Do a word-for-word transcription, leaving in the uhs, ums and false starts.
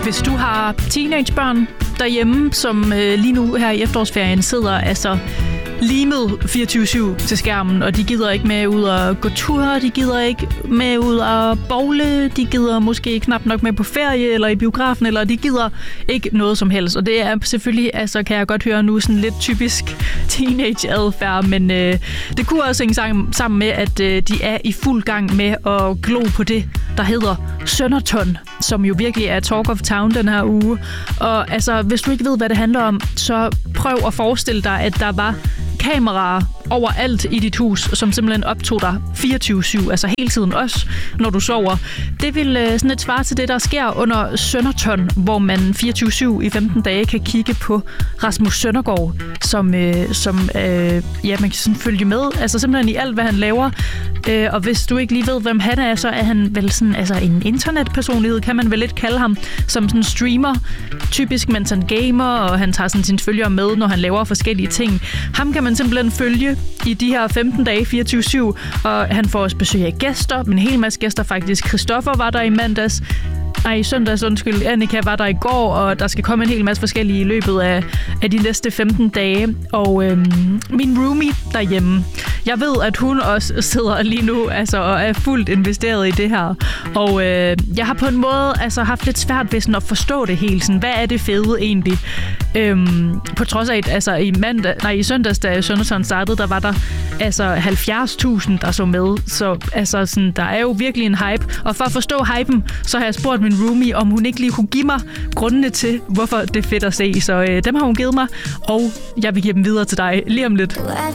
hvis du har teenagebørn derhjemme, som øh, lige nu her i efterårsferien sidder altså limet fireogtyve syv til skærmen, og de gider ikke med ud og gå tur, de gider ikke med ud og bowle, de gider måske knap nok med på ferie eller i biografen, eller de gider ikke noget som helst. Og det er selvfølgelig, altså kan jeg godt høre nu, sådan lidt typisk teenage-adfærd, men øh, det kunne også hænge sammen, sammen med, at øh, de er i fuld gang med at glo på det, der hedder Sønderton, som jo virkelig er talk of town den her uge. Og altså, hvis du ikke ved, hvad det handler om, så prøv at forestille dig, at der var kameraer overalt i dit hus, som simpelthen optog dig fireogtyve syv, altså hele tiden også, når du sover. Det vil øh, sådan et svar til det, der sker under Sønderton, hvor man fireogtyve syv i femten dage kan kigge på Rasmus Søndergaard, som, øh, som øh, ja, man kan sådan følge med, altså simpelthen i alt, hvad han laver. Øh, og hvis du ikke lige ved, hvem han er, så er han vel sådan altså en internetpersonlighed, kan man vel lidt kalde ham, som sådan streamer, typisk, mens han gamer, og han tager sådan sine følgere med, når han laver forskellige ting. Ham kan man simpelthen følge i de her femten dage, fireogtyve syv, og han får også besøg af gæster, en hel masse gæster faktisk. Christoffer var der i mandags, nej, i søndags, undskyld, Annika var der i går, og der skal komme en hel masse forskellige i løbet af, af de næste femten dage. Og øhm, min roomie derhjemme, jeg ved, at hun også sidder lige nu altså, og er fuldt investeret i det her. Og øh, jeg har på en måde altså, haft lidt svært ved sådan, at forstå det helt. Sådan, hvad er det fede egentlig? Øhm, på trods af, at altså, i, mandag, nej, i søndags, da Sønderton startede, der var der altså, halvfjerds tusind, der så med. Så altså, sådan, der er jo virkelig en hype. Og for at forstå hypen, så har jeg spurgt min roomie, om hun ikke lige kunne give mig grundene til, hvorfor det er fedt at se. Så øh, dem har hun givet mig, og jeg vil give dem videre til dig lige om lidt.